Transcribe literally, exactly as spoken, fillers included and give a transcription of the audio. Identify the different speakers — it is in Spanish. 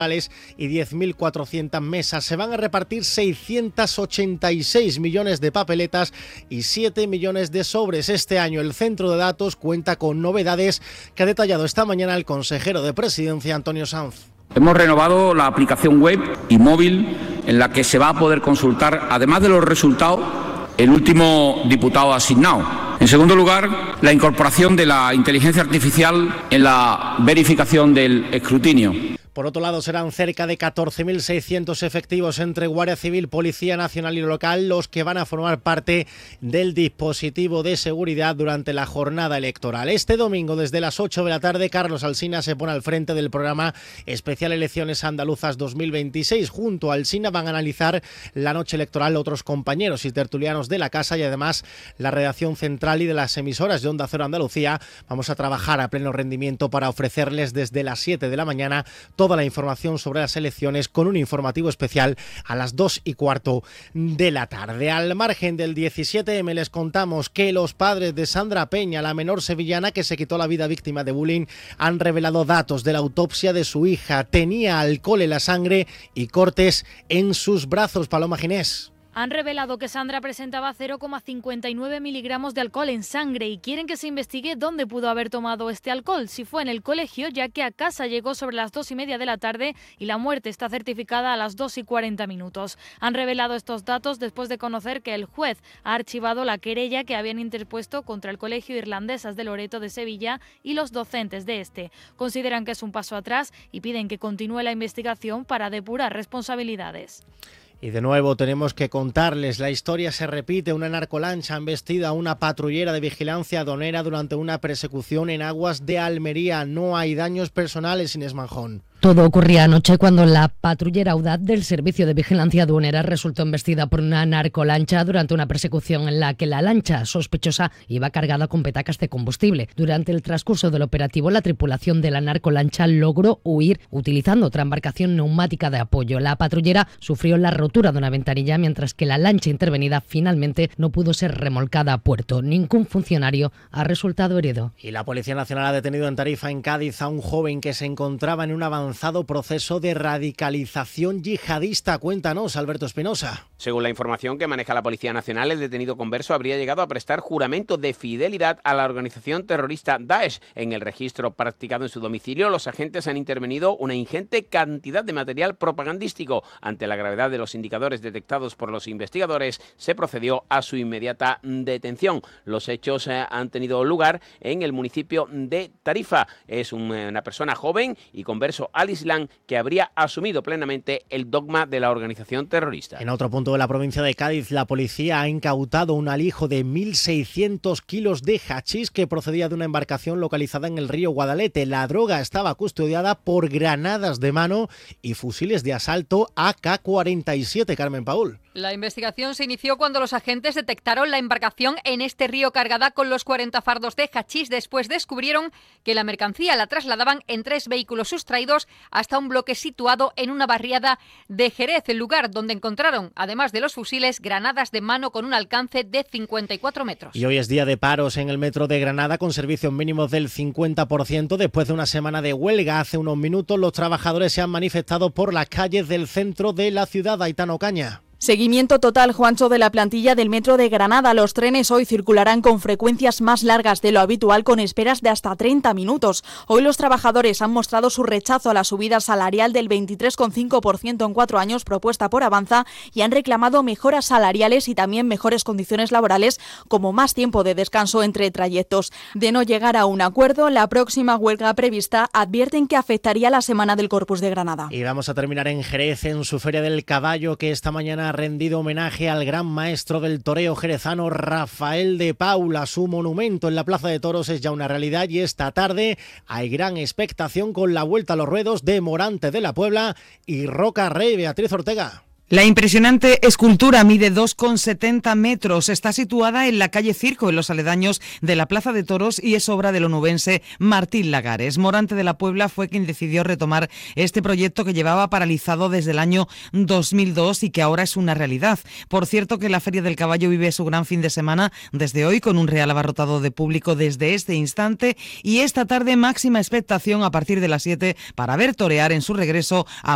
Speaker 1: y diez mil cuatrocientas mesas. Se van a repartir seiscientos ochenta y seis millones de papeletas y siete millones de sobres. Este año el centro de datos cuenta con novedades que ha detallado esta mañana el consejero de Presidencia, Antonio Sanz.
Speaker 2: Hemos renovado la aplicación web y móvil en la que se va a poder consultar, además de los resultados, el último diputado asignado. En segundo lugar, la incorporación de la inteligencia artificial en la verificación del escrutinio.
Speaker 1: Por otro lado, serán cerca de catorce mil seiscientos efectivos entre Guardia Civil, Policía Nacional y Local los que van a formar parte del dispositivo de seguridad durante la jornada electoral. Este domingo, desde las ocho de la tarde, Carlos Alsina se pone al frente del programa especial Elecciones Andaluzas dos mil veintiséis. Junto a Alsina van a analizar la noche electoral otros compañeros y tertulianos de la casa y además la redacción central y de las emisoras de Onda Cero Andalucía. Vamos a trabajar a pleno rendimiento para ofrecerles desde las siete de la mañana toda la información sobre las elecciones con un informativo especial a las dos y cuarto de la tarde. Al margen del diecisiete eme les contamos que los padres de Sandra Peña, la menor sevillana que se quitó la vida víctima de bullying, han revelado datos de la autopsia de su hija. Tenía alcohol en la sangre y cortes en sus brazos. Paloma Ginés.
Speaker 3: Han revelado que Sandra presentaba cero coma cincuenta y nueve miligramos de alcohol en sangre y quieren que se investigue dónde pudo haber tomado este alcohol, si fue en el colegio, ya que a casa llegó sobre las dos y media de la tarde y la muerte está certificada a las dos y cuarenta minutos. Han revelado estos datos después de conocer que el juez ha archivado la querella que habían interpuesto contra el Colegio Irlandesas de Loreto de Sevilla y los docentes de este. Consideran que es un paso atrás y piden que continúe la investigación para depurar responsabilidades.
Speaker 1: Y de nuevo tenemos que contarles, la historia se repite, una narcolancha ha embestido a una patrullera de vigilancia aduanera durante una persecución en aguas de Almería. No hay daños personales, Inés Manjón.
Speaker 4: Todo ocurría anoche cuando la patrullera audaz del Servicio de Vigilancia Aduanera resultó embestida por una narcolancha durante una persecución en la que la lancha sospechosa iba cargada con petacas de combustible. Durante el transcurso del operativo, la tripulación de la narcolancha logró huir utilizando otra embarcación neumática de apoyo. La patrullera sufrió la rotura de una ventanilla, mientras que la lancha intervenida finalmente no pudo ser remolcada a puerto. Ningún funcionario ha resultado herido.
Speaker 1: Y la Policía Nacional ha detenido en Tarifa, en Cádiz, a un joven que se encontraba en un avanzado proceso de radicalización yihadista. Cuéntanos, Alberto Espinosa.
Speaker 5: Según la información que maneja la Policía Nacional, el detenido converso habría llegado a prestar juramento de fidelidad a la organización terrorista Daesh. En el registro practicado en su domicilio, los agentes han intervenido una ingente cantidad de material propagandístico. Ante la gravedad de los indicadores detectados por los investigadores, se procedió a su inmediata detención. Los hechos eh, han tenido lugar en el municipio de Tarifa. Es un, una persona joven y converso al Islam que habría asumido plenamente el dogma de la organización terrorista.
Speaker 1: En otro punto de la provincia de Cádiz, la policía ha incautado un alijo de mil seiscientos kilos de hachís que procedía de una embarcación localizada en el río Guadalete. La droga estaba custodiada por granadas de mano y fusiles de asalto A K cuarenta y siete. Carmen Paul.
Speaker 6: La investigación se inició cuando los agentes detectaron la embarcación en este río cargada con los cuarenta fardos de hachís. Después descubrieron que la mercancía la trasladaban en tres vehículos sustraídos hasta un bloque situado en una barriada de Jerez, el lugar donde encontraron, además de los fusiles, granadas de mano con un alcance de cincuenta y cuatro metros.
Speaker 1: Y hoy es día de paros en el metro de Granada con servicios mínimos del cincuenta por ciento. Después de una semana de huelga, hace unos minutos los trabajadores se han manifestado por las calles del centro de la ciudad. Aitana Ocaña.
Speaker 7: Seguimiento total, Juancho, de la plantilla del Metro de Granada. Los trenes hoy circularán con frecuencias más largas de lo habitual, con esperas de hasta treinta minutos. Hoy los trabajadores han mostrado su rechazo a la subida salarial del veintitrés coma cinco por ciento en cuatro años propuesta por Avanza y han reclamado mejoras salariales y también mejores condiciones laborales, como más tiempo de descanso entre trayectos. De no llegar a un acuerdo, la próxima huelga prevista advierten que afectaría la Semana del Corpus de Granada.
Speaker 1: Y vamos a terminar en Jerez, en su Feria del Caballo, que esta mañana ha rendido homenaje al gran maestro del toreo jerezano Rafael de Paula. Su monumento en la Plaza de Toros es ya una realidad y esta tarde hay gran expectación con la vuelta a los ruedos de Morante de la Puebla y Roca Rey. Beatriz Ortega.
Speaker 8: La impresionante escultura mide dos coma setenta metros, está situada en la calle Circo, en los aledaños de la Plaza de Toros, y es obra del onubense Martín Lagares. Morante de la Puebla fue quien decidió retomar este proyecto que llevaba paralizado desde el año dos mil dos y que ahora es una realidad. Por cierto que la Feria del Caballo vive su gran fin de semana desde hoy, con un real abarrotado de público desde este instante, y esta tarde máxima expectación a partir de las siete para ver torear en su regreso a